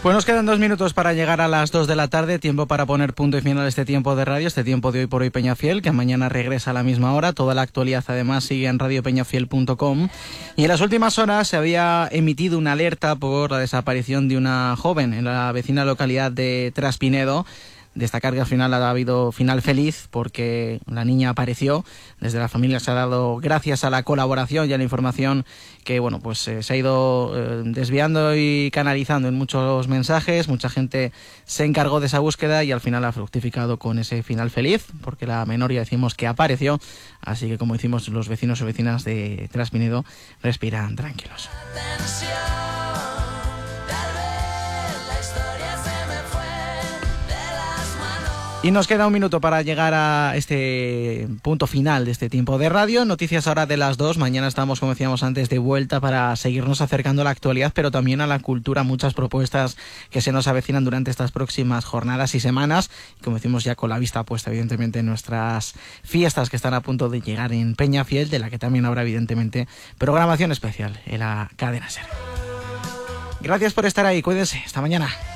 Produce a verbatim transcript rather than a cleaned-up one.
Pues nos quedan dos minutos para llegar a las dos de la tarde, tiempo para poner punto y final a este tiempo de radio, este tiempo de Hoy por Hoy Peñafiel, que mañana regresa a la misma hora. Toda la actualidad además sigue en radio peñafiel punto com. Y en las últimas horas se había emitido una alerta por la desaparición de una joven en la vecina localidad de Traspinedo. Destacar que al final ha habido final feliz porque la niña apareció. Desde la familia se ha dado, gracias a la colaboración y a la información que bueno pues eh, se ha ido eh, desviando y canalizando en muchos mensajes. Mucha gente se encargó de esa búsqueda y al final ha fructificado con ese final feliz, porque la menor ya decimos que apareció. Así que, como decimos, los vecinos o vecinas de Traspinedo respiran tranquilos. Y nos queda un minuto para llegar a este punto final de este tiempo de radio. Noticias ahora de las dos. Mañana estamos, como decíamos antes, de vuelta para seguirnos acercando a la actualidad, pero también a la cultura. Muchas propuestas que se nos avecinan durante estas próximas jornadas y semanas. Y como decimos, ya con la vista puesta, evidentemente, en nuestras fiestas que están a punto de llegar en Peñafiel, de la que también habrá, evidentemente, programación especial en la cadena SER. Gracias por estar ahí. Cuídense. Hasta mañana.